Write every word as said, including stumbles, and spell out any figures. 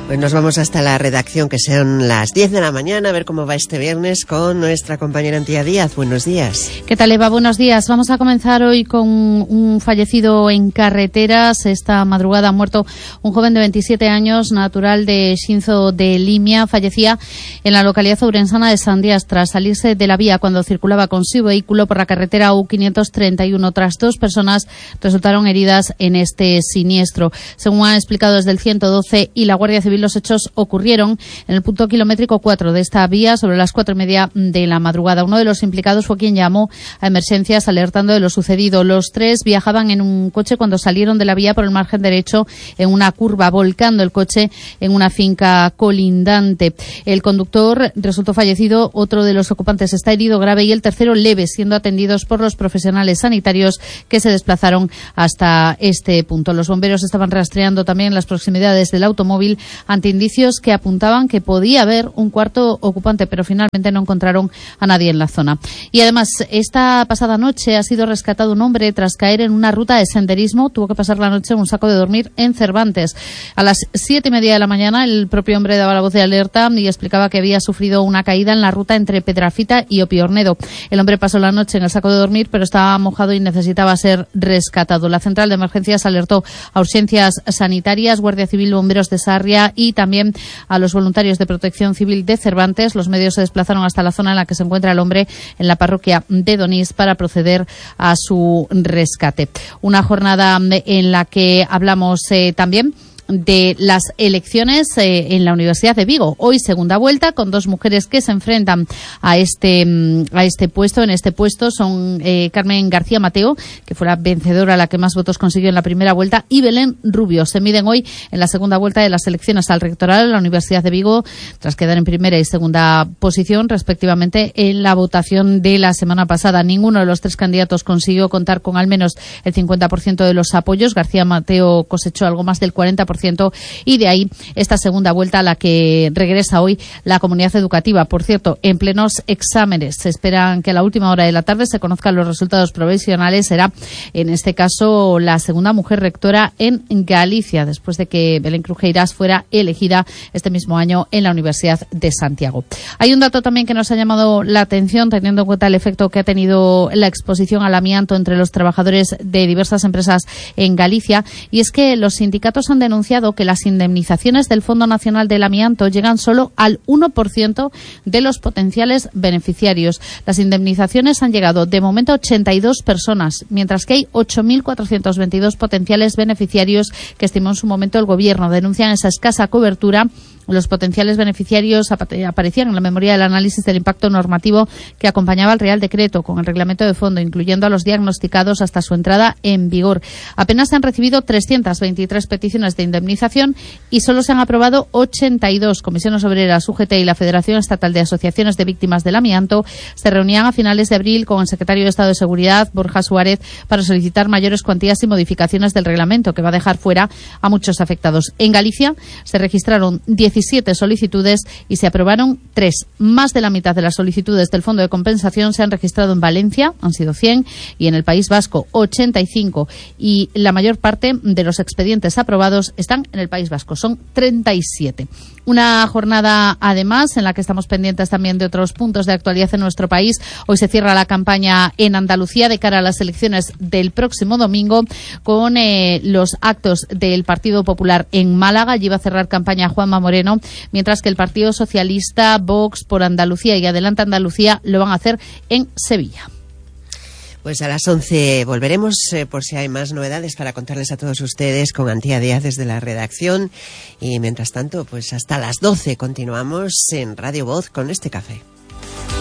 Pues nos vamos hasta la redacción, que sean las diez de la mañana, a ver cómo va este viernes con nuestra compañera Antía Díaz. Buenos días. ¿Qué tal, Eva? Buenos días. Vamos a comenzar hoy con un fallecido en carreteras. Esta madrugada ha muerto un joven de veintisiete años, natural de Xinzo de Limia. Fallecía en la localidad ourensana de Sandias tras salirse de la vía cuando circulaba con su vehículo por la carretera U quinientos treinta y uno. Tras dos personas resultaron heridas en este siniestro. Según han explicado desde el ciento doce y la Guardia Civil, los hechos ocurrieron en el punto kilométrico cuatro de esta vía sobre las cuatro y media de la madrugada. Uno de los implicados fue quien llamó a emergencias alertando de lo sucedido. Los tres viajaban en un coche cuando salieron de la vía por el margen derecho en una curva, volcando el coche en una finca colindante. El conductor resultó fallecido, otro de los ocupantes está herido grave y el tercero leve, siendo atendidos por los profesionales sanitarios que se desplazaron hasta este punto. Los bomberos estaban rastreando también las proximidades del automóvil ante indicios que apuntaban que podía haber un cuarto ocupante, pero finalmente no encontraron a nadie en la zona. Y además, esta pasada noche ha sido rescatado un hombre tras caer en una ruta de senderismo. Tuvo que pasar la noche en un saco de dormir en Cervantes. A las siete y media de la mañana, el propio hombre daba la voz de alerta y explicaba que había sufrido una caída en la ruta entre Pedrafita y Opiornedo. El hombre pasó la noche en el saco de dormir, pero estaba mojado y necesitaba ser rescatado. La central de emergencias alertó a urgencias sanitarias, Guardia Civil, bomberos de Sarria y también a los voluntarios de Protección Civil de Cervantes. Los medios se desplazaron hasta la zona en la que se encuentra el hombre, en la parroquia de Donís, para proceder a su rescate. Una jornada en la que hablamos eh, también de las elecciones eh, en la Universidad de Vigo. Hoy segunda vuelta con dos mujeres que se enfrentan a este a este puesto. En este puesto son eh, Carmen García Mateo, que fue la vencedora, la que más votos consiguió en la primera vuelta, y Belén Rubio. Se miden hoy en la segunda vuelta de las elecciones al rectorado de la Universidad de Vigo, tras quedar en primera y segunda posición respectivamente en la votación de la semana pasada. Ninguno de los tres candidatos consiguió contar con al menos el cincuenta por ciento de los apoyos. García Mateo cosechó algo más del cuarenta por ciento, y de ahí esta segunda vuelta a la que regresa hoy la comunidad educativa. Por cierto, en plenos exámenes se esperan que a la última hora de la tarde se conozcan los resultados provisionales. Será en este caso la segunda mujer rectora en Galicia, después de que Belén Crujeirás fuera elegida este mismo año en la Universidad de Santiago. Hay un dato también que nos ha llamado la atención, teniendo en cuenta el efecto que ha tenido la exposición al amianto entre los trabajadores de diversas empresas en Galicia, y es que los sindicatos han denunciado que las indemnizaciones del Fondo Nacional del Amianto llegan solo al uno por ciento de los potenciales beneficiarios. Las indemnizaciones han llegado de momento a ochenta y dos personas, mientras que hay ocho mil cuatrocientos veintidós potenciales beneficiarios que estimó en su momento el Gobierno. Denuncian esa escasa cobertura. Los potenciales beneficiarios aparecían en la memoria del análisis del impacto normativo que acompañaba al Real Decreto con el reglamento de fondo, incluyendo a los diagnosticados hasta su entrada en vigor. Apenas se han recibido trescientas veintitrés peticiones de indemnización y solo se han aprobado ochenta y dos. Comisiones Obreras, U G T y la Federación Estatal de Asociaciones de Víctimas del Amianto se reunían a finales de abril con el secretario de Estado de Seguridad, Borja Suárez, para solicitar mayores cuantías y modificaciones del reglamento, que va a dejar fuera a muchos afectados. En Galicia se registraron diecisiete solicitudes y se aprobaron tres. Más de la mitad de las solicitudes del Fondo de Compensación se han registrado en Valencia, han sido cien, y en el País Vasco ochenta y cinco. Y la mayor parte de los expedientes aprobados están en el País Vasco, son treinta y siete. Una jornada, además, en la que estamos pendientes también de otros puntos de actualidad en nuestro país. Hoy se cierra la campaña en Andalucía de cara a las elecciones del próximo domingo con eh, los actos del Partido Popular en Málaga. Allí va a cerrar campaña Juanma Moreno, mientras que el Partido Socialista, Vox por Andalucía y Adelante Andalucía lo van a hacer en Sevilla. Pues a las once volveremos eh, por si hay más novedades para contarles a todos ustedes con Antía Díaz desde la redacción. Y mientras tanto, pues hasta las doce continuamos en Radio Voz con este café.